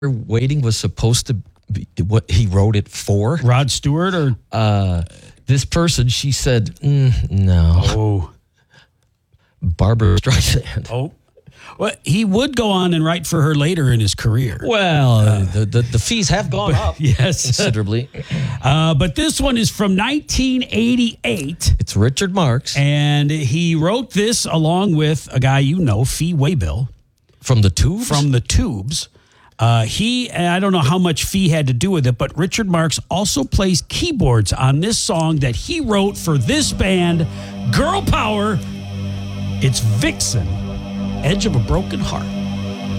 Waiting was supposed to be what he wrote it for. Rod Stewart or this person, she said, no. Oh. Barbara Streisand. Oh. Well, he would go on and write for her later in his career. Well, the fees have gone up yes, considerably. But this one is from 1988. It's Richard Marx. And he wrote this along with a guy you know, Fee Waybill. From the Tubes? From the Tubes. I don't know how much Fee had to do with it, but Richard Marx also plays keyboards on this song that he wrote for this band, Girl Power. It's Vixen, Edge of a Broken Heart.